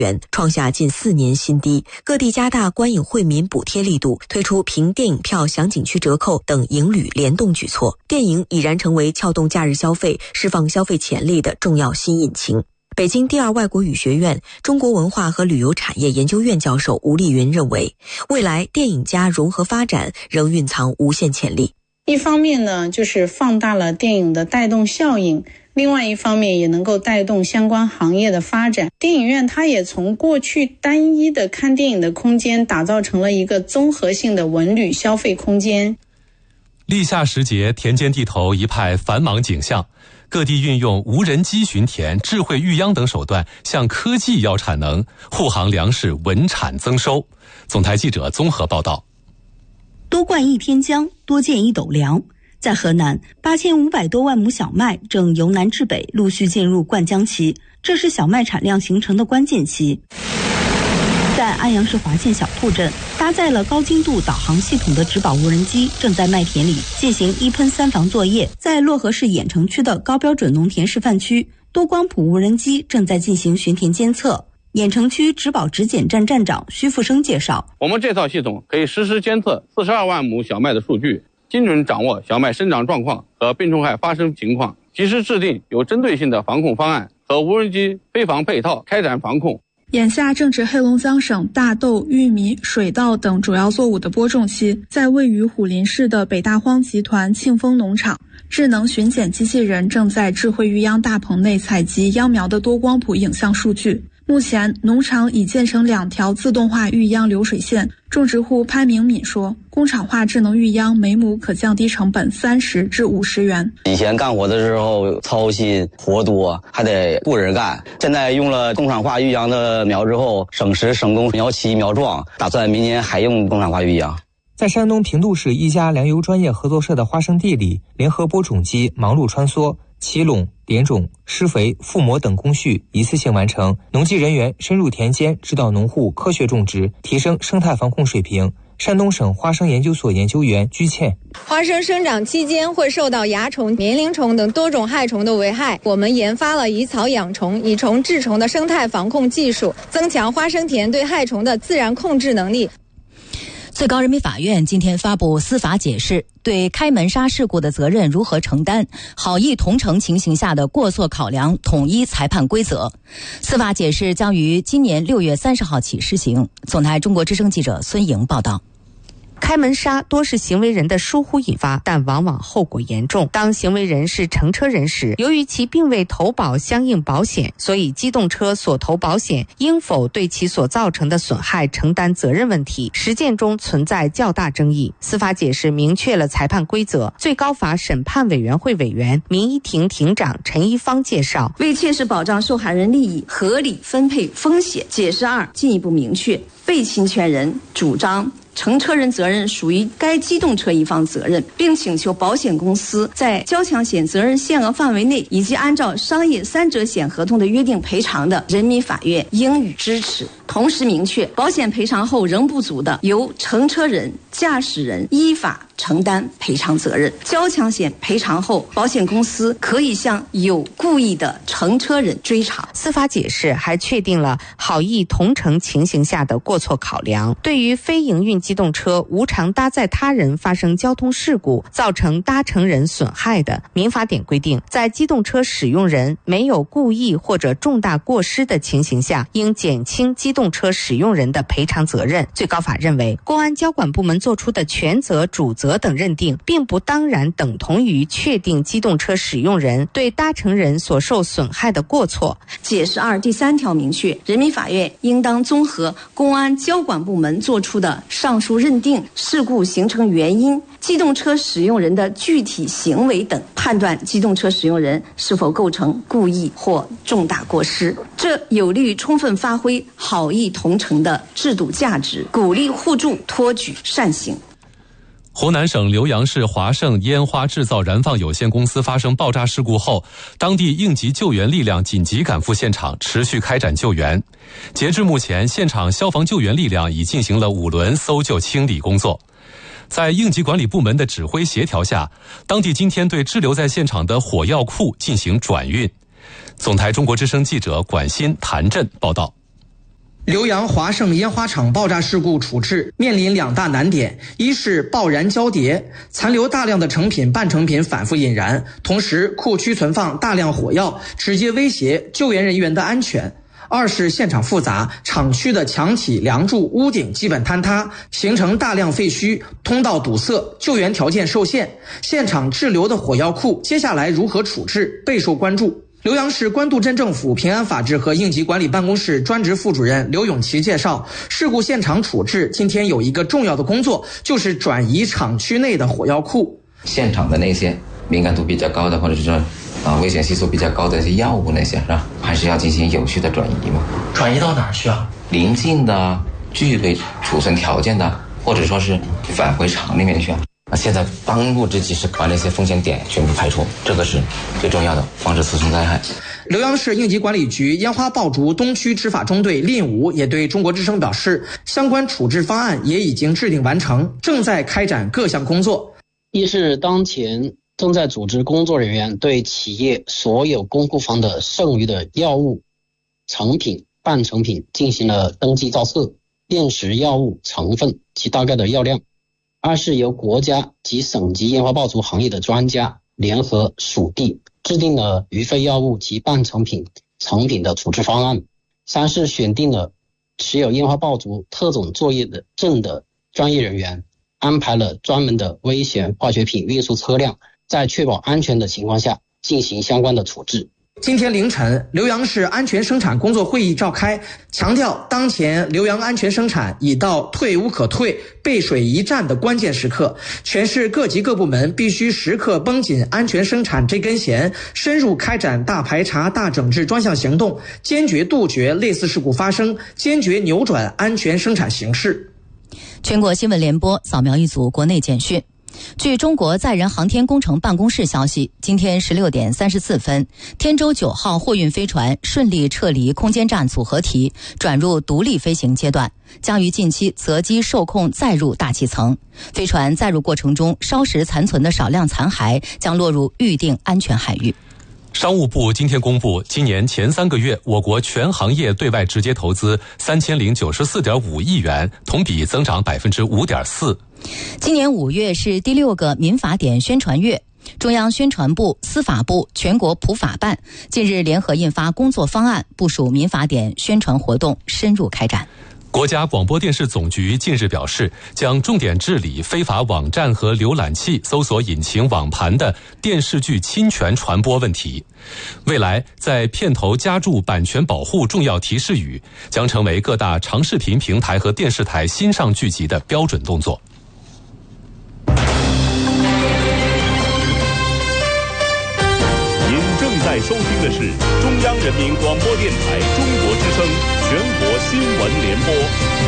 元，创下近4年新低。各地加大观影惠民补贴力度，推出凭电影票享景区折扣等影旅联动举措。电影已然成为撬动假日消费、释放消费潜力的重要新引擎。北京第二外国语学院中国文化和旅游产业研究院教授吴丽云认为，未来电影加融合发展仍蕴藏无限潜力。 一方面呢，就是放大了电影的带动效应，另外一方面也能够带动相关行业的发展。电影院它也从过去单一的看电影的空间，打造成了一个综合性的文旅消费空间。 立夏时节，田间地头一派繁忙景象，各地运用无人机巡田、智慧育秧等手段向科技要产能，护航粮食稳产增收。总台记者综合报道。 多灌一天浆，多建一斗粮。在河南，8500多万亩小麦正由南至北陆续进入灌浆期，这是小麦产量形成的关键期。在安阳市华县小兔镇，搭载了高精度导航系统的植保无人机正在麦田里进行一喷三防作业。在漯河市郾城区的高标准农田示范区，多光谱无人机正在进行巡田监测。郾城区植保质检站站长徐富生介绍， 我们这套系统可以实时监测42万亩小麦的数据，精准掌握小麦生长状况和病虫害发生情况，及时制定有针对性的防控方案和无人机飞防配套，开展防控。 眼下正值黑龙江省大豆、玉米、水稻等主要作物的播种期，在位于虎林市的北大荒集团庆丰农场，智能巡检机器人正在智慧育秧大棚内采集秧苗的多光谱影像数据。目前，农场已建成2条自动化育秧流水线。种植户潘明敏说，工厂化智能育秧每亩可降低成本30至50元。 以前干活的时候操心活多，还得雇人干，现在用了工厂化育秧的苗之后，省时省工，苗期苗壮，打算明年还用工厂化育秧。 在山东平度市一家粮油专业合作社的花生地里，联合播种机忙碌穿梭，起垄、点种、施肥、覆膜等工序一次性完成。农技人员深入田间，指导农户科学种植，提升生态防控水平。山东省花生研究所研究员居倩， 花生生长期间会受到蚜虫、棉铃虫等多种害虫的危害，我们研发了以草养虫、以虫治虫的生态防控技术，增强花生田对害虫的自然控制能力。 最高人民法院今天发布司法解释，对开门沙事故的责任如何承担、好意同乘情形下的过错考量统一裁判规则。司法解释将于今年6月30号起施行。总台中国之声记者孙莹报道。 开门杀多是行为人的疏忽引发，但往往后果严重。当行为人是乘车人时，由于其并未投保相应保险，所以机动车所投保险应否对其所造成的损害承担责任问题，实践中存在较大争议。司法解释明确了裁判规则。最高法审判委员会委员、民一庭庭长陈一方介绍， 为切实保障受害人利益，合理分配风险，解释2进一步明确，被侵权人主张乘车人责任属于该机动车一方责任，并请求保险公司在交强险责任限额范围内以及按照商业3者险合同的约定赔偿的，人民法院应予支持。同时明确，保险赔偿后仍不足的，由乘车人、驾驶人依法承担赔偿责任。交强险赔偿后，保险公司可以向有故意的乘车人追偿。 司法解释还确定了好意同乘情形下的过错考量。对于非营运机动车无偿搭载他人发生交通事故，造成搭乘人损害的，民法典规定，在机动车使用人没有故意或者重大过失的情形下，应减轻机动车使用人的赔偿责任。最高法认为，公安交管部门作出的权责、主责等认定，并不当然等同于确定机动车使用人对搭乘人所受损害的过错。 解释2第3条明确，人民法院应当综合公安交管部门作出的上述认定、事故形成原因、机动车使用人的具体行为等，判断机动车使用人是否构成故意或重大过失。这有利于充分发挥好意同乘的制度价值，鼓励互助，托举善行。 湖南省浏阳市华盛烟花制造燃放有限公司发生爆炸事故后，当地应急救援力量紧急赶赴现场，持续开展救援。截至目前，现场消防救援力量已进行了5轮搜救清理工作。在应急管理部门的指挥协调下，当地今天对滞留在现场的火药库进行转运。总台中国之声记者管鑫、谭震报道。 浏阳华盛烟花厂爆炸事故处置面临2大难点，一是爆燃交叠，残留大量的成品、半成品反复引燃，同时库区存放大量火药，直接威胁救援人员的安全；二是现场复杂，厂区的墙体、梁柱、屋顶基本坍塌，形成大量废墟，通道堵塞，救援条件受限，现场滞留的火药库接下来如何处置备受关注。浏阳市官渡镇政府平安法制和应急管理办公室专职副主任刘永奇介绍，事故现场处置今天有一个重要的工作，就是转移厂区内的火药库。 现场的那些敏感度比较高的，或者是说危险系数比较高的一些药物那些，是吧？还是要进行有序的转移嘛？ 转移到哪儿去啊？ 邻近的、具备储存条件的，或者说是返回厂里面去。现在当务之急是把那些风险点全部排除，这个是最重要的，防止次生灾害。 浏阳市应急管理局烟花爆竹东区执法中队令武也对中国之声表示，相关处置方案也已经制定完成，正在开展各项工作。 一是当前正在组织工作人员对企业所有公库房的剩余的药物、成品、半成品进行了登记造册，辨识药物成分及大概的药量。二是由国家及省级烟花爆竹行业的专家联合属地制定了余废药物及半成品、成品的处置方案。三是选定了持有烟花爆竹特种作业的证的专业人员，安排了专门的危险化学品运输车辆，在确保安全的情况下进行相关的处置。 今天凌晨，浏阳市安全生产工作会议召开，强调当前浏阳安全生产已到退无可退、背水一战的关键时刻，全市各级各部门必须时刻绷紧安全生产这根弦，深入开展大排查、大整治专项行动，坚决杜绝类似事故发生，坚决扭转安全生产形势。 全国新闻联播扫描一组国内简讯。据中国载人航天工程办公室消息，今天16点34分，天舟9号货运飞船顺利撤离空间站组合体，转入独立飞行阶段，将于近期择机受控载入大气层。飞船载入过程中烧蚀残存的少量残骸将落入预定安全海域。 商务部今天公布，今年前3个月，我国全行业对外直接投资3094.5亿元，同比增长5.4%。 今年5月是第6个民法典宣传月，中央宣传部、司法部、全国普法办近日联合印发工作方案，部署民法典宣传活动深入开展。 国家广播电视总局近日表示，将重点治理非法网站和浏览器、搜索引擎网盘的电视剧侵权传播问题。未来在片头加注版权保护重要提示语，将成为各大长视频平台和电视台新上剧集的标准动作。 您正在收听的是中央人民广播电台中国之声全国新闻联播。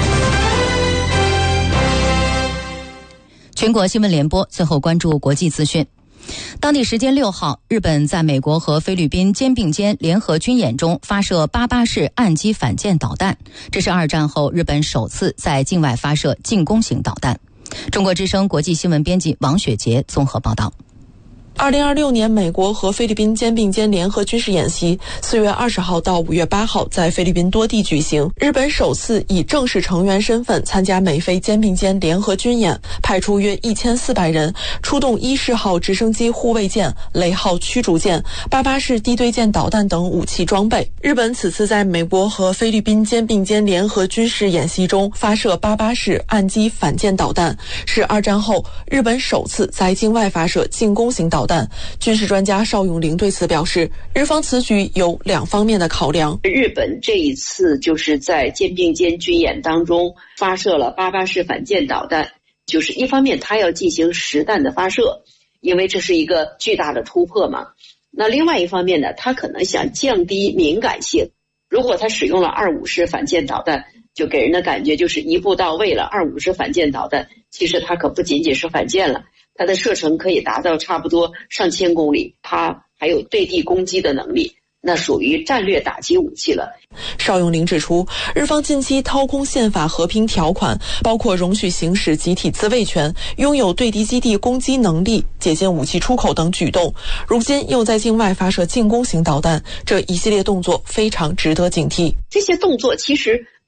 全国新闻联播，最后关注国际资讯。当地时间6号，日本在美国和菲律宾肩并肩联合军演中发射88式岸基反舰导弹，这是2战后日本首次在境外发射进攻型导弹。中国之声国际新闻编辑王雪杰综合报道。 2026年美国和菲律宾肩并肩联合军事演习4月20号到5月8号在菲律宾多地举行，日本首次以正式成员身份参加美菲肩并肩联合军演，派出约1400人，出动伊式号直升机护卫舰、雷号驱逐舰、88式地对舰导弹等武器装备。日本此次在美国和菲律宾肩并肩联合军事演习中发射88式岸基反舰导弹，是2战后日本首次在境外发射进攻型导弹。军事专家邵永龄对此表示，日方此举有2方面的考量。 日本这一次就是在肩并肩军演当中发射了88式反舰导弹，就是一方面它要进行实弹的发射，因为这是一个巨大的突破嘛。那另外一方面呢，它可能想降低敏感性，如果它使用了25式反舰导弹，就给人的感觉就是一步到位了。25式反舰导弹其实它可不仅仅是反舰了，它的射程可以达到差不多上千公里，它还有对地攻击的能力，那属于战略打击武器了。 邵永龄指出，日方近期掏空宪法和平条款，包括容许行使集体自卫权、拥有对敌基地攻击能力、解禁武器出口等举动，如今又在境外发射进攻型导弹，这一系列动作非常值得警惕。 这些动作其实